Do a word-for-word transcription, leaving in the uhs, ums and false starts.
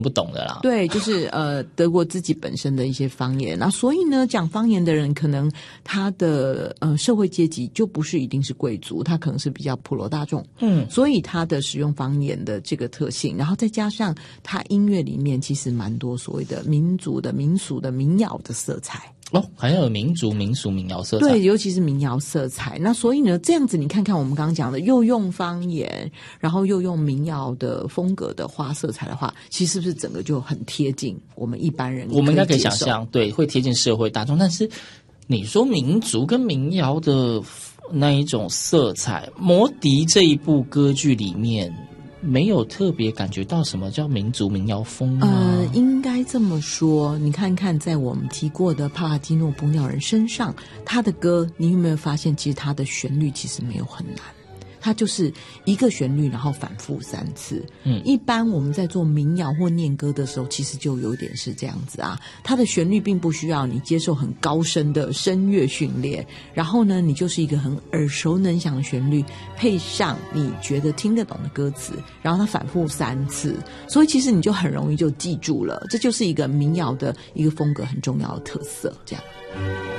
不懂的啦。 对，就是呃德国自己本身的一些方言，那所以呢，讲方言的人可能他的呃社会阶级就不是一定是贵族，他可能是比较普罗大众， 嗯， 所以他的使用方言的这个特性，然后再加上他音乐里面其实蛮多所谓的民族的民俗的民谣的色彩。 哦，还有民族民俗民谣色彩， 对，尤其是民谣色彩。那所以呢，这样子你看看我们刚刚讲的，又用方言，然后又用民谣的风格的花色彩的话，其实是不是整个就很贴近我们一般人？ 我们应该可以想象，对，会贴近社会大众。但是你说民族跟民谣的那一种色彩，《魔笛》这一部歌剧里面没有特别感觉到什么叫民族民谣风吗？ 呃，应该这么说。你看看，在我们提过的帕拉基诺捕鸟人身上，他的歌，你有没有发现，其实他的旋律其实没有很难。它就是一个旋律，然后反复三次。嗯，一般我们在做民谣或念歌的时候，其实就有点是这样子啊。它的旋律并不需要你接受很高深的声乐训练，然后呢，你就是一个很耳熟能详的旋律，配上你觉得听得懂的歌词，然后它反复三次，所以其实你就很容易就记住了。这就是一个民谣的一个风格很重要的特色，这样。